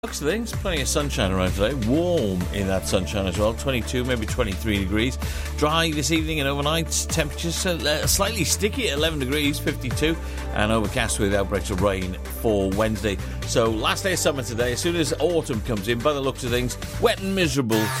Looks of things, plenty of sunshine around today. Warm in that sunshine as well. 22, maybe 23 degrees. Dry this evening and overnight. Temperatures slightly sticky at 11 degrees, 52. And overcast with outbreaks of rain for Wednesday. So last day of summer today. As soon as autumn comes in, by the looks of things, wet and miserable